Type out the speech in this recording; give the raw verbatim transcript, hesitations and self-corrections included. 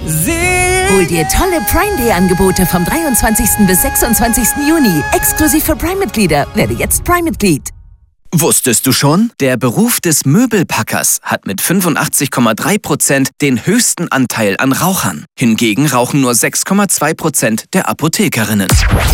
Hol dir tolle Prime Day Angebote vom dreiundzwanzigsten bis sechsundzwanzigsten Juni. Exklusiv für Prime-Mitglieder. Werde jetzt Prime-Mitglied. Wusstest du schon? Der Beruf des Möbelpackers hat mit fünfundachtzig Komma drei Prozent den höchsten Anteil an Rauchern. Hingegen rauchen nur sechs Komma zwei Prozent der Apothekerinnen.